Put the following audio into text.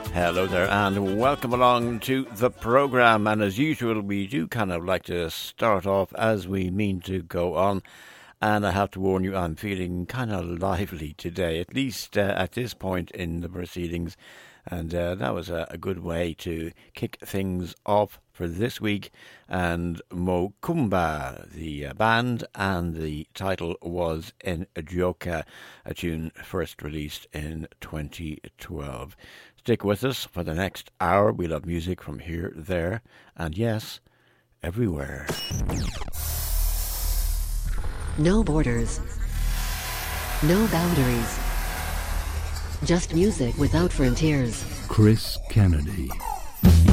Hello there and welcome along to the programme, and as usual we do kind of like to start off as we mean to go on, and I have to warn you I'm feeling kind of lively today, at least at this point in the proceedings, and that was a good way to kick things off for this week. And Mokumba, the band, and the title was Njoka, a tune first released in 2012. Stick with us for the next hour. We'll have music from here, there, and yes, everywhere. No borders. No boundaries. Just music without frontiers. Chris Kennedy.